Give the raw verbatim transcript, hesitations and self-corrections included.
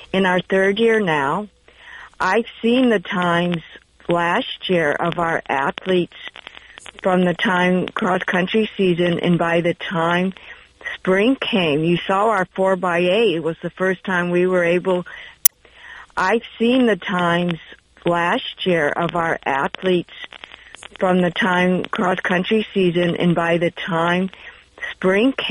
in our third year now. I've seen the times last year of our athletes from the time cross-country season, and by the time spring came, you saw our four by eight. It was the first time we were able. I've seen the times last year of our athletes from the time cross-country season, and by the time spring came,